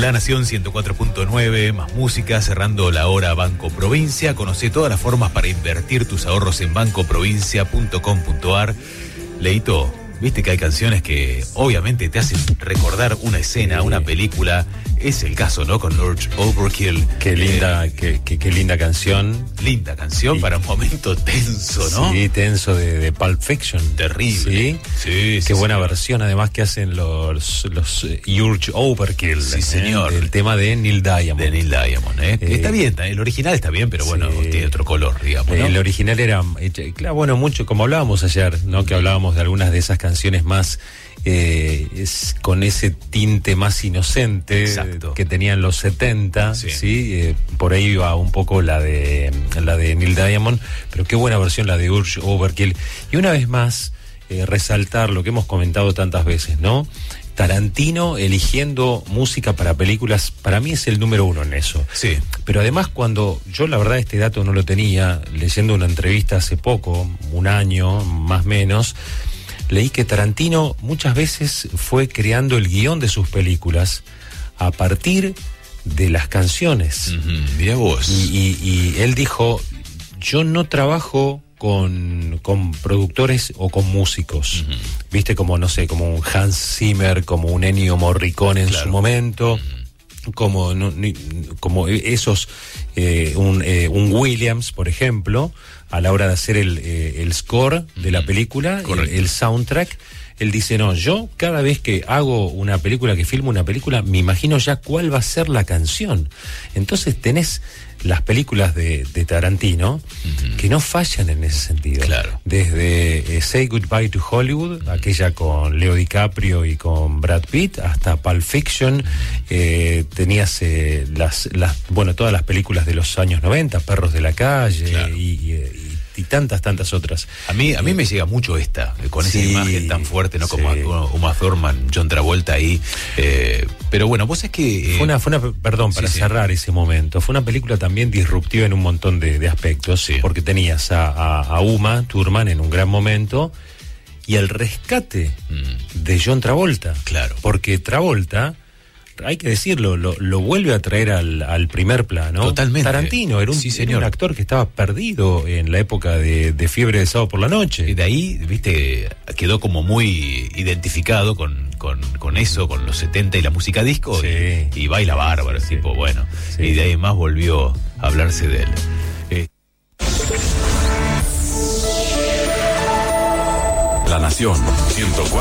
La Nación 104.9, más música, cerrando la hora Banco Provincia. Conoce todas las formas para invertir tus ahorros en bancoprovincia.com.ar. Leito, viste que hay canciones que obviamente te hacen recordar una escena, una película. Es el caso, ¿no? Con Urge Overkill. Qué linda, qué linda canción. Linda canción para un momento tenso, ¿no? Sí, tenso de Pulp Fiction. Terrible. Sí. Qué buena versión, además, que hacen los Urge Overkill. Sí, señor. El tema de Neil Diamond. De Neil Diamond, ¿eh? Está bien, el original está bien, pero bueno, tiene otro color, digamos, ¿no? El original era, claro, bueno, mucho, como hablábamos ayer, ¿no? Que hablábamos de algunas de esas canciones más con ese tinte más inocente. Exacto. Que tenían los 70, ¿sí? Por ahí iba un poco la de Neil Diamond, pero qué buena versión la de Urge Overkill. Y una vez más, resaltar lo que hemos comentado tantas veces, ¿no? Tarantino eligiendo música para películas, para mí es el número uno en eso. Sí. Pero además, cuando yo la verdad este dato no lo tenía, leyendo una entrevista hace poco, un año más o menos, leí que Tarantino muchas veces fue creando el guión de sus películas a partir de las canciones. Mirá vos. Y él dijo, yo no trabajo con productores o con músicos. Viste, como, no sé, como un Hans Zimmer, como un Ennio Morricone en su momento. Como esos, un Williams, por ejemplo, a la hora de hacer el score de la película, el soundtrack, él dice, no, yo cada vez que hago una película, que filmo una película, me imagino ya cuál va a ser la canción. Entonces tenés las películas de Tarantino que no fallan en ese sentido. Claro. Desde Say Goodbye to Hollywood, aquella con Leo DiCaprio y con Brad Pitt, hasta Pulp Fiction, tenías todas las películas de los años 90, Perros de la Calle, claro. y tantas otras. A mí me llega mucho esta, con esa imagen tan fuerte, ¿no? Como Uma Thurman, John Travolta ahí. Pero bueno, vos es que... Perdón, para cerrar ese momento, fue una película también disruptiva en un montón de aspectos, porque tenías a Uma Thurman en un gran momento y el rescate de John Travolta. Claro. Porque Travolta, hay que decirlo, lo vuelve a traer al primer plano. Totalmente. Tarantino era un actor que estaba perdido en la época de Fiebre de Sábado por la Noche. Y de ahí, viste, quedó como muy identificado con eso, con los 70 y la música disco, y baila bárbaro, tipo, bueno. Sí. Y de ahí más volvió a hablarse de él. La Nación 104.